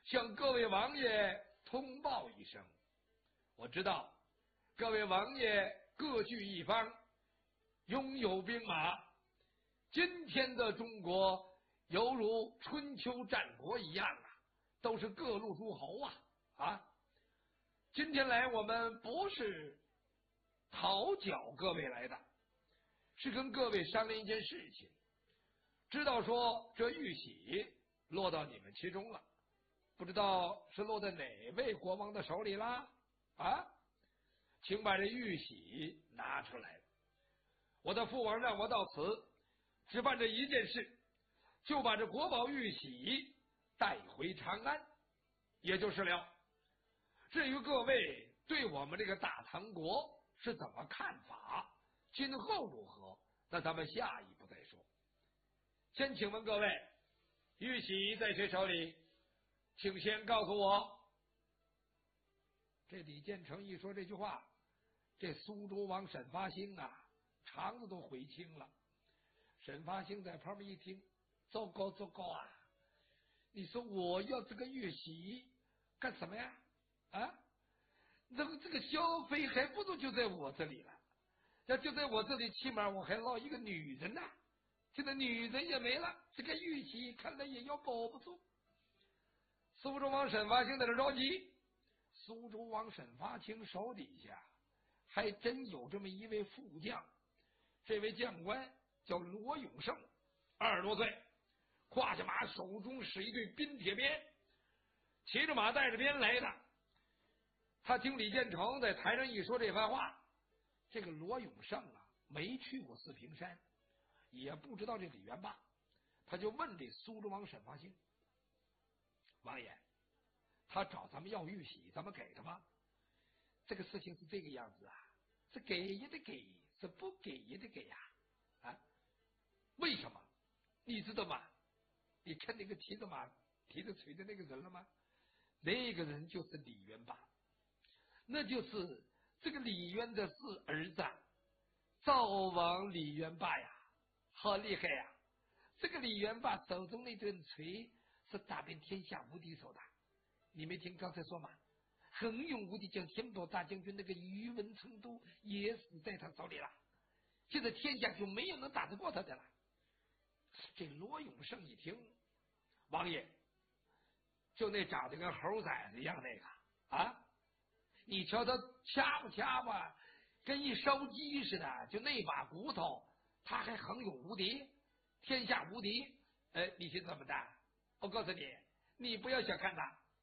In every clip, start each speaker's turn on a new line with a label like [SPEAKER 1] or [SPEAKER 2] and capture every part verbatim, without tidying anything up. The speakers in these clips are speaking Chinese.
[SPEAKER 1] 向各位王爷通报一声，我知道各位王爷各据一方，拥有兵马，今天的中国犹如春秋战国一样啊，都是各路诸侯啊啊！今天来我们不是讨缴各位来的，是跟各位商量一件事情。知道说这玉玺落到你们其中了，不知道是落在哪位国王的手里啦？啊，请把这玉玺拿出来。我的父王让我到此，只办这一件事，就把这国宝玉玺带回长安，也就是了。至于各位对我们这个大唐国是怎么看法，今后如何，那咱们下一步再说。先请问各位，玉玺在谁手里？请先告诉我。这李建成一说这句话，这苏州王沈发兴啊，肠子都悔青了。沈发兴在旁边一听，糟糕糟糕啊！你说我要这个玉玺干什么呀？啊，那个这个消费还不如就在我这里了。要就在我这里，起码我还落一个女人呐、啊。这个女人也没了，这个玉玺看来也要保不住。苏州王沈发兴在这着急。苏州王沈发兴手底下还真有这么一位副将，这位将官叫罗永胜，二十多岁，胯下马，手中使一对冰铁鞭，骑着马带着鞭来的。他听李建成在台上一说这番话，这个罗永胜啊，没去过四平山，也不知道这李元霸，他就问这苏州王沈发兴：王爷，他找咱们要玉玺，咱们给他吗？这个事情是这个样子啊，是给也得给，是不给也得给呀、啊！啊，为什么？你知道吗？你看那个提着马、提着锤的那个人了吗？那个人就是李元霸，那就是这个李渊的是儿子，赵王李元霸呀，好厉害呀！这个李元霸手中那顿锤是打遍天下无敌手的。你没听刚才说吗？横勇无敌将天宝大将军那个宇文成都也死在他手里了，现在天下就没有能打得过他的了。这罗永胜一听，王爷，就那长得跟猴崽子一样那个啊，你瞧他掐吧掐吧，跟一烧鸡似的，就那把骨头，他还横勇无敌，天下无敌。哎，你是怎么的？我告诉你，你不要小看他。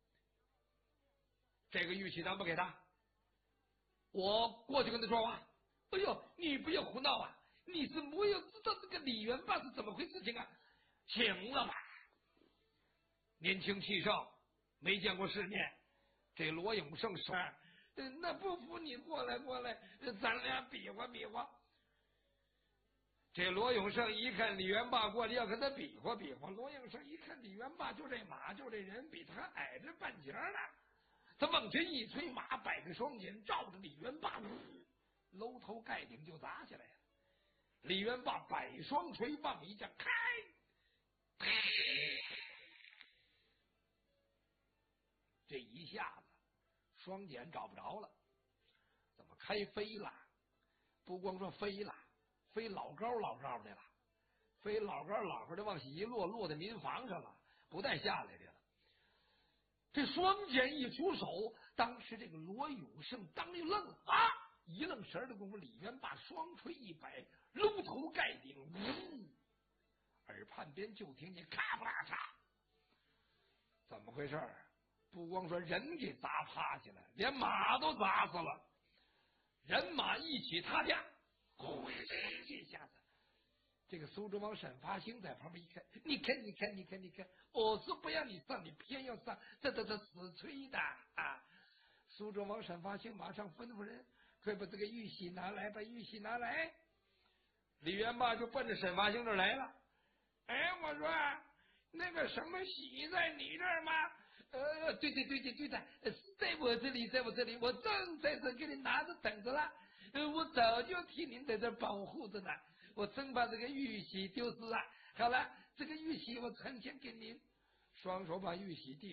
[SPEAKER 1] 这个玉玺咱不给他，我过去跟他说话。哎呦，你不要胡闹啊！你是没有知道这个李元霸是怎么回事情啊？请了吧，年轻气盛，没见过世面。这罗永胜说：“那不服你过来过来，咱俩比划比划。”这罗永胜一看李元霸过来要跟他比划比划，罗永胜一看李元霸就这马就这人比他矮着半截了。他往前一催，马摆着双锏，照着李元霸楼头盖顶就砸下来了。李元霸摆双锤往一将，开，这一下子双锏找不着了，怎么开飞了？不光说飞了，飞老高老高的了，飞老高老高的往下一落，落在民房上了，不带下来的了。这双锏一出手，当时这个罗永胜当一愣啊，一愣神的功夫，李元霸双锤一摆，搂头盖顶，呜，耳畔边就听见咔不拉嚓，怎么回事？不光说人给砸趴下了，连马都砸死了，人马一起塌下，呼，这下子。这个苏州王沈发兴在旁边一看，你看你看你看你看，我说不让你上，你偏要上，这这这死吹的啊！苏州王沈发兴马上吩咐人，快把这个玉玺拿来，把玉玺拿来。李元霸就奔着沈发兴这来了。哎，我说那个什么玺在你这儿吗？呃，对对对对对的，在我这里，在我这里，我正在这给你拿着等着了。呃，我早就替您在这保护着呢，我真把这个玉玺丢失了。好了，这个玉玺我呈现给您，双手把玉玺递